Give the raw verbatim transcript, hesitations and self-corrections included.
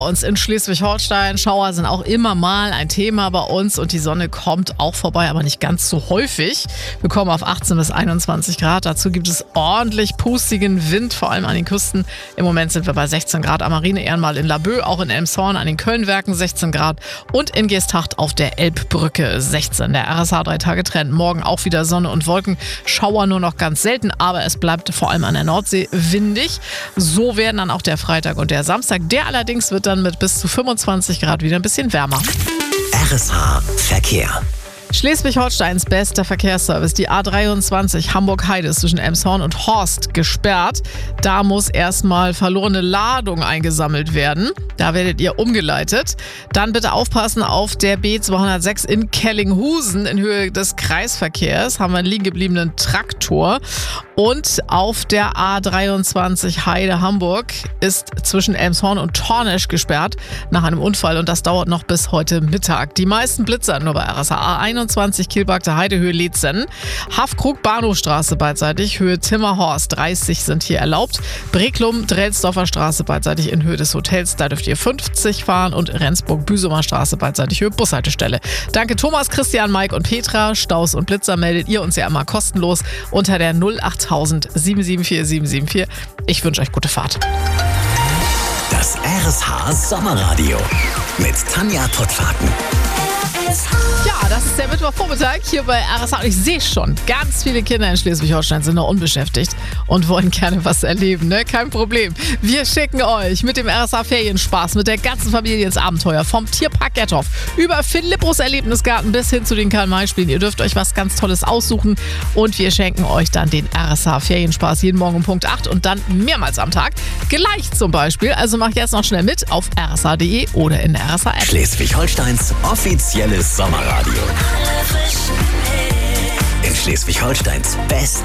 Uns in Schleswig-Holstein. Schauer sind auch immer mal ein Thema bei uns und die Sonne kommt auch vorbei, aber nicht ganz so häufig. Wir kommen auf achtzehn bis einundzwanzig Grad. Dazu gibt es ordentlich pustigen Wind, vor allem an den Küsten. Im Moment sind wir bei sechzehn Grad am Marine-Ehrenmal in Laboe, auch in Elmshorn an den Kölnwerken sechzehn Grad und in Geesthacht auf der Elbbrücke sechzehn. Der R S H drei Tage Trend. Morgen auch wieder Sonne und Wolken. Schauer nur noch ganz selten, aber es bleibt vor allem an der Nordsee windig. So werden dann auch der Freitag und der Samstag. Der allerdings wird dann mit bis zu fünfundzwanzig Grad wieder ein bisschen wärmer. R S H Verkehr. Schleswig-Holsteins bester Verkehrsservice, die A dreiundzwanzig Hamburg-Heide zwischen Elmshorn und Horst gesperrt. Da muss erstmal verlorene Ladung eingesammelt werden. Da werdet ihr umgeleitet. Dann bitte aufpassen auf der B zweihundertsechs in Kellinghusen in Höhe des Kreisverkehrs. Haben wir einen liegen gebliebenen Traktor. Und auf der A dreiundzwanzig Heide-Hamburg ist zwischen Elmshorn und Tornesch gesperrt nach einem Unfall und das dauert noch bis heute Mittag. Die meisten Blitzer nur bei R S H A einundzwanzig Kielbagter Heide Höhe Leetzen. Haffkrug Bahnhofstraße beidseitig Höhe Timmerhorst dreißig sind hier erlaubt. Breklum Drelsdorfer Straße beidseitig in Höhe des Hotels, da dürft ihr fünfzig fahren und Rendsburg-Büsumer Straße beidseitig Höhe Bushaltestelle. Danke Thomas, Christian, Mike und Petra. Staus und Blitzer meldet ihr uns ja immer kostenlos unter der null acht tausend sieben sieben vier sieben sieben vier. Ich wünsche euch gute Fahrt. Das R S H Sommerradio mit Tanja Pottwarten. Ja, das ist der Mittwochvormittag hier bei R S H. Und ich sehe schon, ganz viele Kinder in Schleswig-Holstein sind noch unbeschäftigt und wollen gerne was erleben. Ne? Kein Problem. Wir schicken euch mit dem R S H Ferienspaß mit der ganzen Familie ins Abenteuer. Vom Tierpark Gerdhoff über Philippus Erlebnisgarten bis hin zu den Karl-May-Spielen. Ihr dürft euch was ganz Tolles aussuchen und wir schenken euch dann den R S H Ferienspaß jeden Morgen um Punkt acht und dann mehrmals am Tag. Gleich zum Beispiel. Also macht jetzt noch schnell mit auf r s h punkt d e oder in der R S H-App. Schleswig-Holsteins offizielles Sommerradio. In Schleswig-Holsteins Best